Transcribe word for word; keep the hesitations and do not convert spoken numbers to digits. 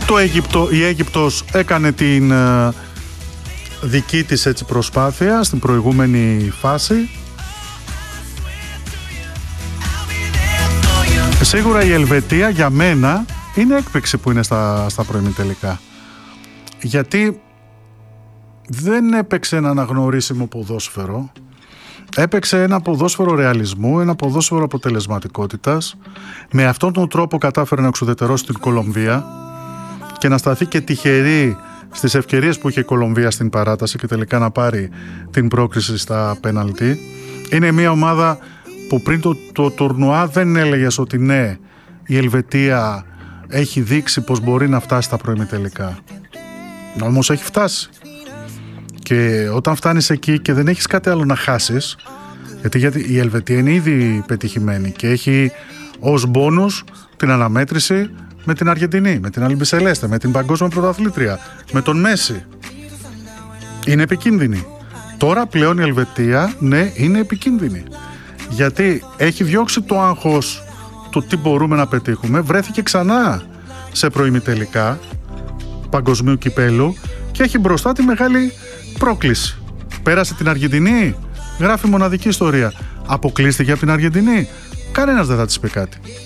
Το Αίγυπτο, η Αίγυπτος έκανε την ε, δική της έτσι προσπάθεια στην προηγούμενη φάση. Σίγουρα η Ελβετία για μένα είναι έκπληξη που είναι στα, στα προημιτελικά. Γιατί δεν έπαιξε ένα αναγνωρίσιμο ποδόσφαιρο. Έπαιξε ένα ποδόσφαιρο ρεαλισμού, ένα ποδόσφαιρο αποτελεσματικότητας. Με αυτόν τον τρόπο κατάφερε να εξουδετερώσει την Κολομβία και να σταθεί και τυχερή στις ευκαιρίες που είχε η Κολομβία στην παράταση και τελικά να πάρει την πρόκριση στα πέναλτι. Είναι μια ομάδα που πριν το, το τουρνουά δεν έλεγες ότι ναι, η Ελβετία έχει δείξει πως μπορεί να φτάσει στα προημιτελικά. Όμως έχει φτάσει. Και όταν φτάνεις εκεί και δεν έχεις κάτι άλλο να χάσεις, γιατί, γιατί η Ελβετία είναι ήδη πετυχημένη και έχει ως μπόνους την αναμέτρηση με την Αργεντινή, με την Αλμπισελέστε, με την παγκόσμια πρωταθλήτρια, με τον Μέση. Είναι επικίνδυνη. Τώρα πλέον η Ελβετία, ναι, είναι επικίνδυνη. Γιατί έχει διώξει το άγχος του τι μπορούμε να πετύχουμε, βρέθηκε ξανά σε προημιτελικά παγκοσμίου κυπέλου και έχει μπροστά τη μεγάλη πρόκληση. Πέρασε την Αργεντινή, γράφει μοναδική ιστορία. Αποκλείστηκε από την Αργεντινή, κανένας δεν θα της πει κάτι.